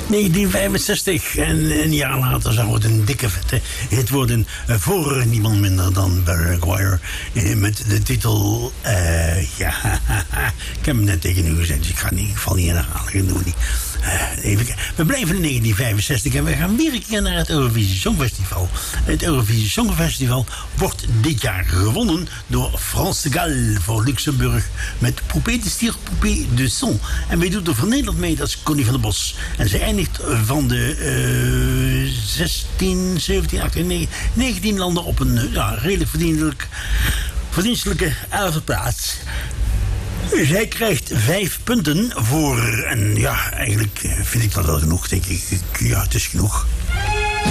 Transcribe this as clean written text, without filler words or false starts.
1965 en een jaar later zou het een dikke vette hit worden voor niemand minder dan Barry Maguire met de titel ik heb hem net tegen u gezegd, dus ik ga in ieder geval niet in herhalen, ik doe niet. We blijven in 1965 en we gaan weer een keer naar het Eurovisie Songfestival. Het Eurovisie Songfestival wordt dit jaar gewonnen door France de Galles voor Luxemburg met Poupée de Cire, Poupée de Son. En wij doen er voor Nederland mee, dat is Connie van der Bos. En ze eindigt van de 16, 17, 18, 19 landen op een redelijk verdienstelijke 11e plaats. Zij krijgt 5 punten voor, en ja, eigenlijk vind ik dat wel genoeg, denk ik. Ja, het is genoeg.